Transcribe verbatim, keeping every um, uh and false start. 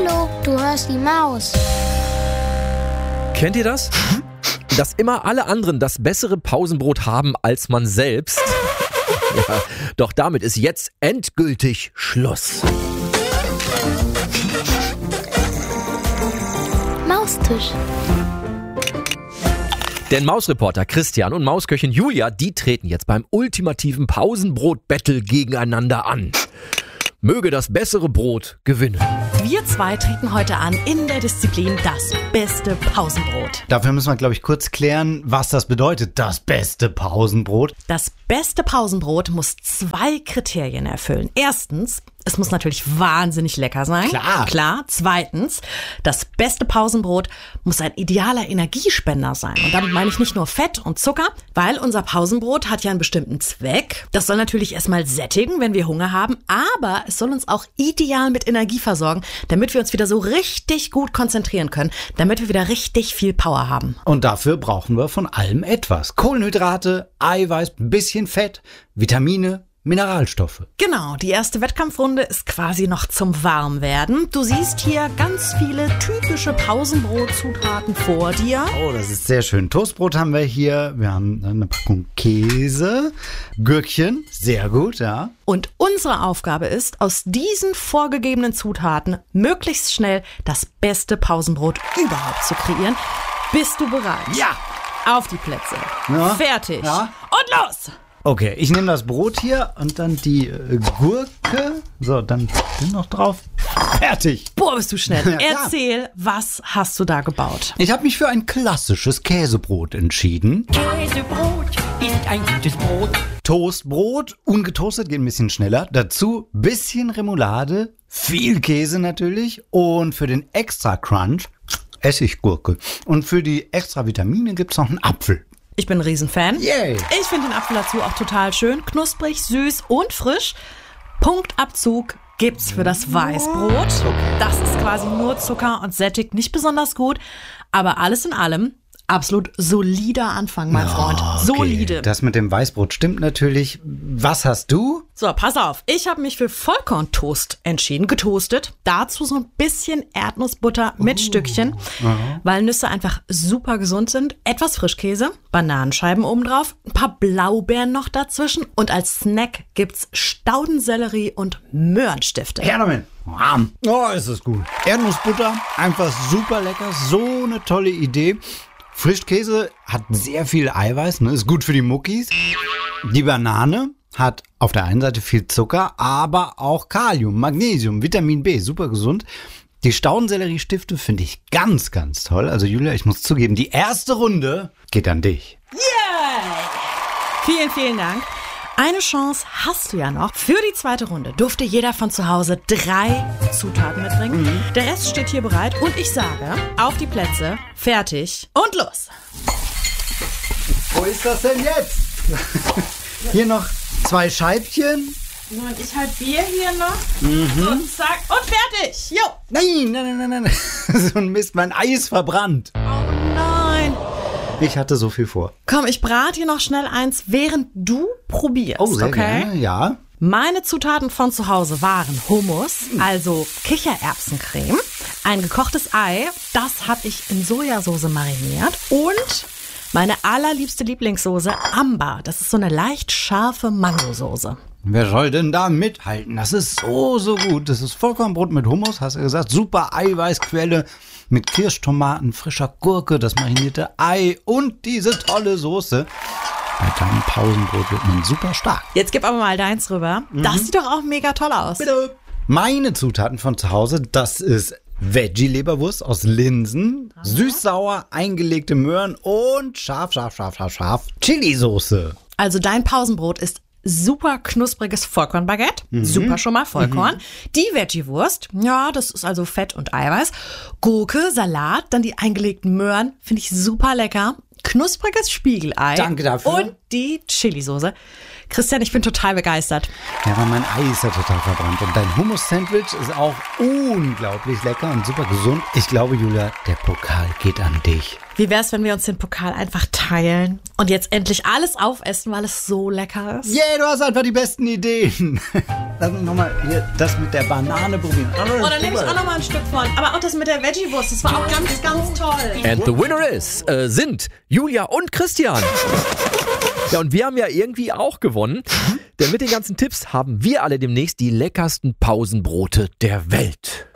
Hallo, du hörst die Maus. Kennt ihr das? Dass immer alle anderen das bessere Pausenbrot haben als man selbst. Ja, doch damit ist jetzt endgültig Schluss. Maustisch. Denn Mausreporter Christian und Mausköchin Julia, die treten jetzt beim ultimativen Pausenbrot-Battle gegeneinander an. Möge das bessere Brot gewinnen. Wir zwei treten heute an in der Disziplin das beste Pausenbrot. Dafür müssen wir, glaube ich, kurz klären, was das bedeutet, das beste Pausenbrot. Das beste Pausenbrot muss zwei Kriterien erfüllen. Erstens, es muss natürlich wahnsinnig lecker sein. Klar. Klar. Zweitens, das beste Pausenbrot muss ein idealer Energiespender sein. Und damit meine ich nicht nur Fett und Zucker, weil unser Pausenbrot hat ja einen bestimmten Zweck. Das soll natürlich erstmal sättigen, wenn wir Hunger haben, aber es soll uns auch ideal mit Energie versorgen, damit wir uns wieder so richtig gut konzentrieren können, damit wir wieder richtig viel Power haben. Und dafür brauchen wir von allem etwas. Kohlenhydrate, Eiweiß, ein bisschen Fett, Vitamine, Mineralstoffe. Genau, die erste Wettkampfrunde ist quasi noch zum Warmwerden. Du siehst hier ganz viele typische Pausenbrotzutaten vor dir. Oh, das ist sehr schön. Toastbrot haben wir hier. Wir haben eine Packung Käse, Gürkchen, sehr gut, ja. Und unsere Aufgabe ist, aus diesen vorgegebenen Zutaten möglichst schnell das beste Pausenbrot überhaupt zu kreieren. Bist du bereit? Ja. Auf die Plätze. Ja. Fertig. Ja. Und los! Okay, ich nehme das Brot hier und dann die äh, Gurke. So, dann den noch drauf. Fertig. Boah, bist du schnell. Ja, klar. Erzähl, was hast du da gebaut? Ich habe mich für ein klassisches Käsebrot entschieden. Käsebrot ist ein gutes Brot. Toastbrot, ungetoastet, geht ein bisschen schneller. Dazu bisschen Remoulade, viel Käse natürlich und für den extra Crunch Essiggurke. Und für die extra Vitamine gibt's noch einen Apfel. Ich bin ein Riesenfan. Yay. Ich finde den Apfel dazu auch total schön. Knusprig, süß und frisch. Punktabzug gibt's für das Weißbrot. Das ist quasi nur Zucker und sättigt nicht besonders gut. Aber alles in allem absolut solider Anfang, mein Freund. Solide. Okay. Das mit dem Weißbrot stimmt natürlich. Was hast du? So, pass auf. Ich habe mich für Vollkorntoast entschieden, getoastet. Dazu so ein bisschen Erdnussbutter mit uh, Stückchen, aha. weil Nüsse einfach super gesund sind. Etwas Frischkäse, Bananenscheiben obendrauf, ein paar Blaubeeren noch dazwischen und als Snack gibt's Staudensellerie und Möhrenstifte. Her damit. Oh, ist das gut. Erdnussbutter, einfach super lecker. So eine tolle Idee. Frischkäse hat sehr viel Eiweiß, ne? Ist gut für die Muckis. Die Banane hat auf der einen Seite viel Zucker, aber auch Kalium, Magnesium, Vitamin B, super gesund. Die Staudensellerie-Stifte finde ich ganz, ganz toll. Also Julia, ich muss zugeben, die erste Runde geht an dich. Yay! Vielen, vielen Dank. Eine Chance hast du ja noch. Für die zweite Runde durfte jeder von zu Hause drei Zutaten mitbringen. Mhm. Der Rest steht hier bereit und ich sage, auf die Plätze, fertig und los. Wo ist das denn jetzt? Hier noch zwei Scheibchen. Und ich halbiere hier noch. Mhm. Und zack, und fertig. Jo. Nein, nein, nein, nein, nein. So ein Mist, mein Ei ist verbrannt. Oh nein. Ich hatte so viel vor. Komm, ich brate hier noch schnell eins, während du probierst, oh, sehr okay? Gerne, ja. Meine Zutaten von zu Hause waren Hummus, also Kichererbsencreme, ein gekochtes Ei, das habe ich in Sojasauce mariniert und meine allerliebste Lieblingssoße Amber. Das ist so eine leicht scharfe Mangosoße. Wer soll denn da mithalten? Das ist so, so gut. Das ist Vollkornbrot mit Hummus, hast du gesagt. Super Eiweißquelle mit Kirschtomaten, frischer Gurke, das marinierte Ei und diese tolle Soße. Bei deinem Pausenbrot wird man super stark. Jetzt gib aber mal deins rüber. Mhm. Das sieht doch auch mega toll aus. Bitte. Meine Zutaten von zu Hause, das ist Veggie-Leberwurst aus Linsen, aha. süß-sauer eingelegte Möhren und scharf, scharf, scharf, scharf, scharf Chili-Soße. Also dein Pausenbrot ist super knuspriges Vollkornbaguette, mhm. super schon mal Vollkorn. Mhm. Die Veggie-Wurst, ja, das ist also Fett und Eiweiß. Gurke, Salat, dann die eingelegten Möhren, finde ich super lecker. Knuspriges Spiegelei. Danke dafür. Und die Chili-Soße. Christian, ich bin total begeistert. Ja, aber mein Ei ist ja total verbrannt. Und dein Hummus-Sandwich ist auch unglaublich lecker und super gesund. Ich glaube, Julia, der Pokal geht an dich. Wie wär's, wenn wir uns den Pokal einfach teilen und jetzt endlich alles aufessen, weil es so lecker ist? Yeah, du hast einfach die besten Ideen. Lass uns nochmal hier das mit der Banane probieren. Oh, dann nehme ich auch nochmal ein Stück von. Aber auch das mit der Veggie-Wurst, das war auch ganz, ganz toll. And the winner is, äh, sind Julia und Christian. Ja, und wir haben ja irgendwie auch gewonnen, denn mit den ganzen Tipps haben wir alle demnächst die leckersten Pausenbrote der Welt.